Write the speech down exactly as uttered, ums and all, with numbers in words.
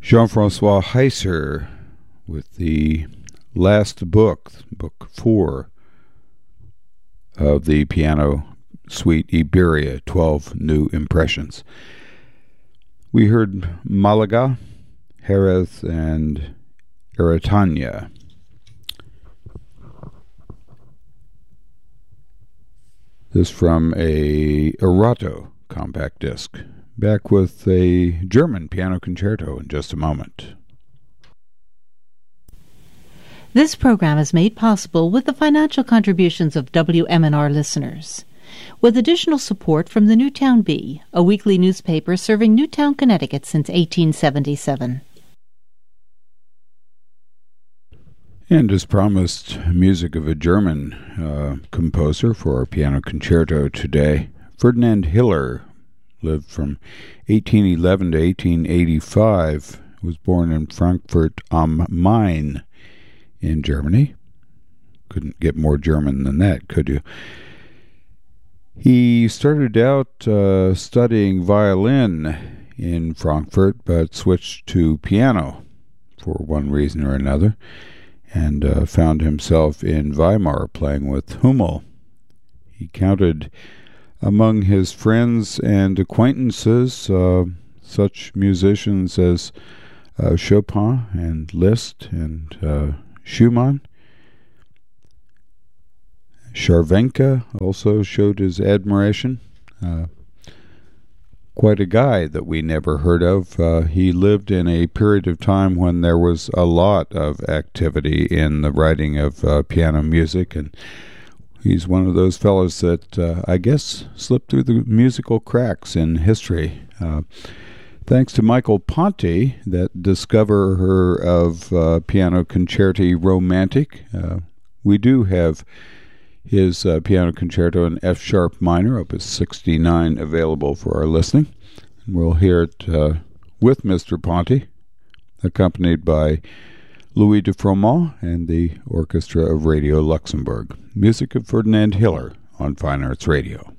Jean-Francois Heiser with the last book, book four of the piano suite Iberia, twelve New Impressions. We heard Malaga, Jerez, and Eritania. This from a Erato compact disc. Back with a German piano concerto in just a moment. This program is made possible with the financial contributions of W M N R listeners, with additional support from the Newtown Bee, a weekly newspaper serving Newtown, Connecticut since eighteen seventy-seven. And as promised, music of a German uh, composer for our piano concerto today. Ferdinand Hiller lived from eighteen eleven to eighteen eighty-five, was born in Frankfurt am Main in Germany. Couldn't get more German than that, could you? He started out uh, studying violin in Frankfurt, but switched to piano for one reason or another, and uh, found himself in Weimar playing with Hummel. He counted among his friends and acquaintances uh, such musicians as uh, Chopin and Liszt and uh, Schumann. Chervenka also showed his admiration. Uh, quite a guy that we never heard of. Uh, he lived in a period of time when there was a lot of activity in the writing of uh, piano music, and he's one of those fellows that uh, I guess slipped through the musical cracks in history. Uh, thanks to Michael Ponti, that discoverer of uh, Piano Concerti Romantic. Uh, we do have his uh, piano concerto in F sharp minor, opus sixty-nine, available for our listening. And we'll hear it uh, with Mister Ponti, accompanied by Louis de Froment and the Orchestra of Radio Luxembourg. Music of Ferdinand Hiller on Fine Arts Radio.